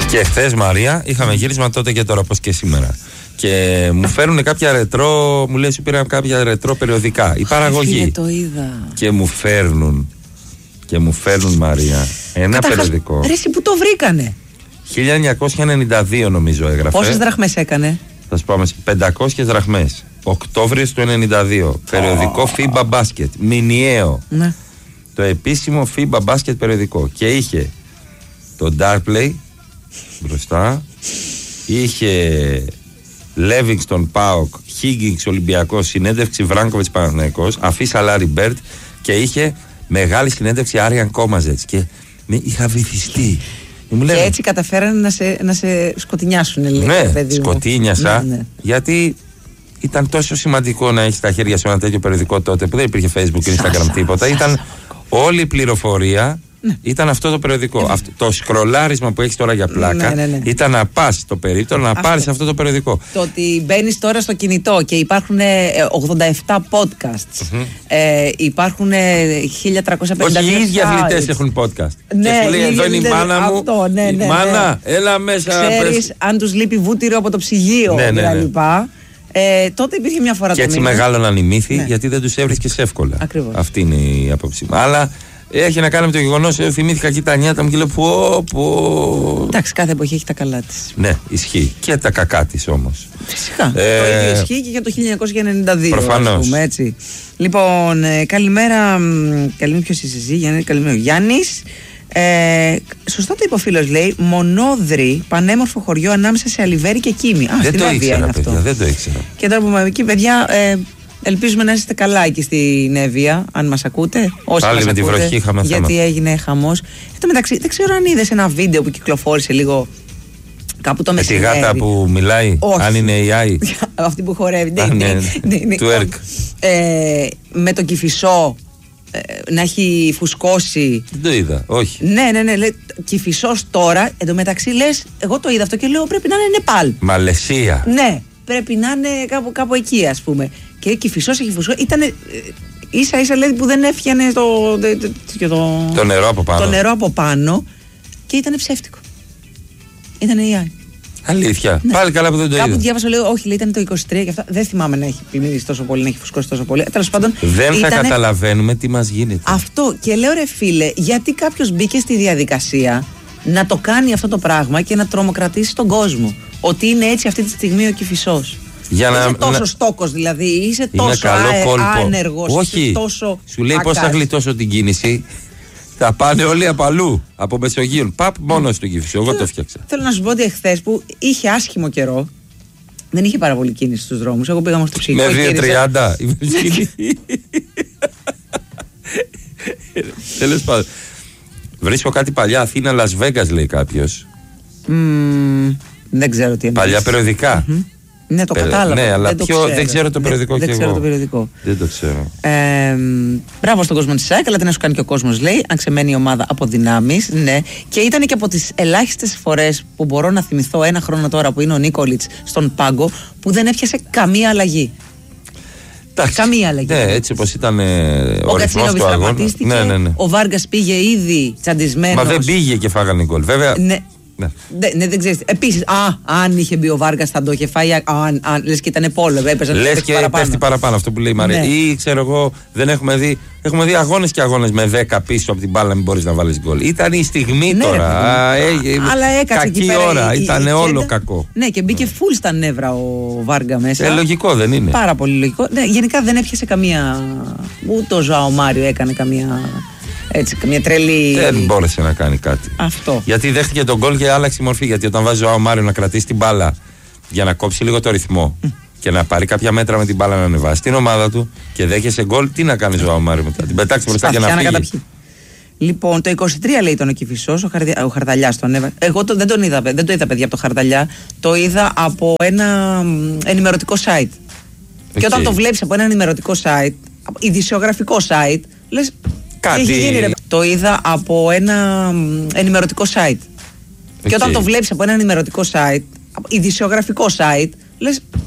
Και χθες, Μαρία, είχαμε γύρισμα τότε και τώρα, όπως και σήμερα. Και μου φέρνουν κάποια ρετρό, μου λέει σου πήραν κάποια ρετρό περιοδικά. Η παραγωγή. Το είδα. Και μου φέρνουν, Μαρία, ένα περιοδικό. Ρε, εσύ που το βρήκανε? 1992 νομίζω έγραφε. Πόσες δραχμές έκανε? Θα σου πάμε 500 δραχμές. Οκτώβριος του 92. Περιοδικό FIBA Basket. Μηνιαίο. Ναι. Το επίσημο FIBA Basket περιοδικό. Και είχε το Darplay μπροστά. Είχε Livingston Πάοκ, Higgins Ολυμπιακός, συνέντευξη Βράγκοβιτς Παναθηναϊκός, αφίσα Λάρι Μπέρτ, και είχε μεγάλη συνέντευξη Άριαν Κόμαζετς. Και είχα βυθιστεί. Και έτσι καταφέρανε να σε σκοτεινιάσουν λίγο. Ναι, σκοτεινιάσα. Ναι. Γιατί ήταν τόσο σημαντικό να έχεις στα χέρια σου ένα τέτοιο περιοδικό τότε που δεν υπήρχε Facebook και Instagram τίποτα. Ήταν όλη η πληροφορία. Ήταν αυτό το περιοδικό. Το σκρολάρισμα που έχεις τώρα για πλάκα ήταν να πας στο περίπτωμα να πάρεις αυτό το περιοδικό. Το ότι μπαίνεις τώρα στο κινητό και υπάρχουν 87 podcasts, υπάρχουν 1350. Όχι, οι ίδιοι αθλητές έχουν podcast. Ναι, και σου λέει εδώ είναι η μάνα μου. Η μάνα, έλα μέσα. Ξέρεις αν τους λείπει βούτυρο από το ψυγείο κτλ. Τότε υπήρχε μια φορά. Και έτσι μεγάλωναν οι μύθοι, γιατί δεν τους έβρισκες εύκολα. Ακριβώς. Αυτή είναι η άποψή μου. Αλλά έχει να κάνει με το γεγονός, θυμήθηκα εκεί τα νιάτα μου και λέω πω. Εντάξει, κάθε εποχή έχει τα καλά της. Ναι, ισχύει. Και τα κακά της όμως. Φυσικά. Το ίδιο ισχύει και για το 1992. Προφανώς. Πούμε, έτσι. Λοιπόν, καλημέρα. Καλημέρα, ποιος είσαι εσύ? Καλημέρα, ο Γιάννης. Σωστά το είπε ο φίλος, λέει. Μονόδρυ, πανέμορφο χωριό ανάμεσα σε Αλιβέρι και Κίμη. Δεν το ήξερα, παιδιά, δεν το ήξερα. Και τώρα που είμαι εκεί, παιδιά, ελπίζουμε να είστε καλά εκεί στην Εύβοια, αν μας ακούτε. Πάλι με τη βροχή είχαμε θέμα. Γιατί έγινε χαμός. Εν τω μεταξύ, δεν ξέρω αν είδες ένα βίντεο που κυκλοφόρησε λίγο κάπου το μεσημέρι. Τη γάτα που μιλάει, όχι. Αν είναι AI. Αυτή που χορεύει. Του ΕΡΚ. Με τον Κηφισό να έχει φουσκώσει. Δεν το είδα, όχι. Ναι, λέει Κηφισός τώρα. Εν τω μεταξύ λες, εγώ το είδα αυτό και λέω πρέπει να είναι Νεπάλ. Μαλαισία. Ναι, πρέπει να είναι κάπου εκεί, ας πούμε. Και Κηφισός έχει φουσκώσει. Ήταν ίσα-ίσα, λέει, που δεν έφτιανε το νερό από πάνω. Το νερό από πάνω και ήταν ψεύτικο. Ήταν AI. Αλήθεια. Ναι. Πάλι καλά που δεν το είδα. Κάπου διάβασα, λέω, όχι, λέει, ήταν το 23 και αυτά. Δεν θυμάμαι να έχει πλημμυρίσει τόσο πολύ, να έχει φουσκώσει τόσο πολύ. Τέλος πάντων. Δεν θα καταλαβαίνουμε τι μας γίνεται. Αυτό. Και λέω, ρε φίλε, γιατί κάποιος μπήκε στη διαδικασία να το κάνει αυτό το πράγμα και να τρομοκρατήσει τον κόσμο. Ότι είναι έτσι αυτή τη στιγμή ο Κηφισός. Είσαι τόσο στόκος, δηλαδή. Είσαι τόσο άνεργος. Όχι. Τόσο σου λέει πώς θα γλιτώσω την κίνηση. Θα πάνε όλοι από αλλού, από Μεσογείων. Παπ, μόνο στον Κηφισό. Εγώ το έφτιαξα. Θέλω να σου πω ότι εχθές που είχε άσχημο καιρό, δεν είχε πάρα πολύ κίνηση στους δρόμους. Εγώ πήγαμε στο ψυχικό. Με 2.30. Τέλος πάντων. Βρίσκω κάτι παλιά. Αθήνα, Las Vegas, λέει κάποιος. Δεν ξέρω τι είναι. Παλιά περιοδικά. Ναι, το κατάλαβα. Ναι, αλλά δεν ξέρω το περιοδικό δεν ξέρω το περιοδικό. Δεν το ξέρω. Μπράβο στον κόσμο της ΑΕΚ, αλλά τι να σου κάνει και ο κόσμος, λέει. Αν ξεμένει η ομάδα από δυνάμεις. Ναι. Και ήταν και από τις ελάχιστες φορές που μπορώ να θυμηθώ ένα χρόνο τώρα που είναι ο Νίκολιτς στον πάγκο που δεν έπιασε καμία αλλαγή. Καμία αλλαγή. Ναι, έτσι όπως ήταν ο Κατσίνοβιτς τραυματίστηκε. Ναι. Ο Βάργας πήγε ήδη τσαντισμένος. Μα δεν πήγε και φάγανε γκολ. Βέβαια. Ναι, δεν ξέρεις. Επίσης, αν είχε μπει ο Βάργας θα το είχε φάει. Λες και ήταν πόλο. Λες και πέφτει παραπάνω αυτό που λέει η Μαρία. Ναι. Ή ξέρω εγώ, δεν έχουμε δει. Έχουμε δει αγώνες και αγώνες με 10 πίσω από την μπάλα, μην μπορείς να βάλεις γκολ. Ήταν η στιγμή τώρα. Αλλά έκατσε κακή ώρα. Ήταν όλο κακό. Ναι, και μπήκε φουλ στα νεύρα ο Βάργα μέσα. Λογικό δεν είναι. Πάρα πολύ λογικό. Γενικά δεν έπιασε καμία. Ούτε ο Ζωάο Μάριο έκανε καμία. Έτσι, καμία τρελή. Δεν μπόρεσε να κάνει κάτι. Αυτό. Γιατί δέχτηκε τον γκολ και άλλαξε η μορφή. Γιατί όταν βάζει ο Μάριο να κρατήσει την μπάλα για να κόψει λίγο το ρυθμό και να πάρει κάποια μέτρα με την μπάλα να ανεβάσει την ομάδα του και δέχεσαι γκολ, τι να κάνει ο Μάριο μετά? Την πετάξει μπροστά για να φύγει. Λοιπόν, το 23 λέει ήταν ο Κηφισός, ο Χαρδαλιάς τον έβαλε. Εγώ δεν το είδα, παιδιά, από το Χαρδαλιά. Το είδα από ένα ενημερωτικό site. Και όταν το βλέπεις από ένα ενημερωτικό site, ειδησιογραφικό site, λες. Το είδα από ένα ενημερωτικό site. Και όταν το βλέπεις από ένα ενημερωτικό site, ειδησιογραφικό site, λες